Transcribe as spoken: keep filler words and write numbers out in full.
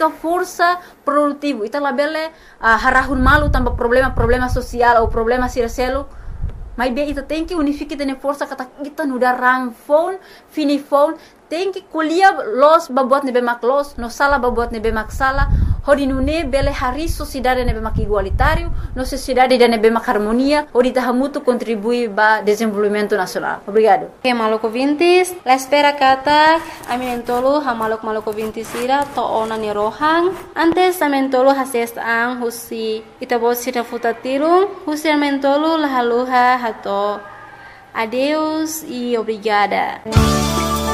única força produtiva. Ita labele uh, harahun malu tanpa problema-problema sosial ou problema siraselo. Mas bem, ita tem que unificar dengan força kata kita nuda ram phone, fini phone, tem que kuliah los babuat nebe mak los, no sala babuat nebe mak sala. Hodi nune bele hari sociedade nebe mak igualitário, no sociedade da nebe mak harmonia, hodi tahamutu contribui ba desenvolvimento nacional. Obrigado. Okay, Maluku Vintis, la espera kata aminentolo ha Maluku Maluku Vintis ira to ona ni rohang. Antes amentolo hases ang husi itabot sira futatirung, husi amentolo lahaluha hato. Adeus e obrigada.